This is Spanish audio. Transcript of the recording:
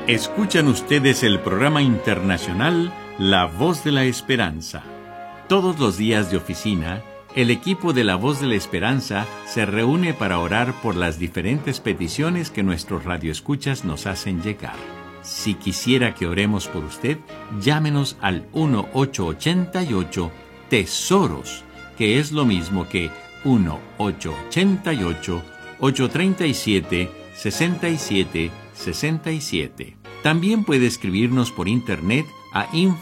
Escuchan ustedes el programa internacional La Voz de la Esperanza. Todos los días de oficina, el equipo de La Voz de la Esperanza se reúne para orar por las diferentes peticiones que nuestros radioescuchas nos hacen llegar. Si quisiera que oremos por usted, llámenos al 1-888-TESOROS, que es lo mismo que 1-888-837-6767. También puede escribirnos por internet a